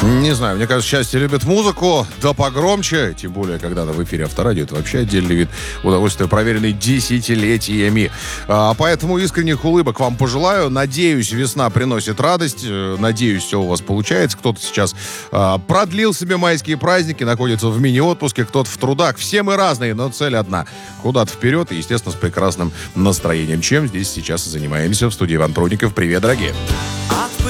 Не знаю, мне кажется, счастье любит музыку, да погромче, тем более, когда в эфире Авторадио, это вообще отдельный вид удовольствия, проверенный десятилетиями. Поэтому искренних улыбок вам пожелаю. Надеюсь, весна приносит радость, надеюсь, все у вас получается. Кто-то сейчас продлил себе майские праздники, находится в мини-отпуске, кто-то в трудах. Все мы разные, но цель одна. Куда-то вперед и, естественно, с прекрасным настроением. Чем здесь сейчас и занимаемся. В студии Иван Прудников. Привет, дорогие.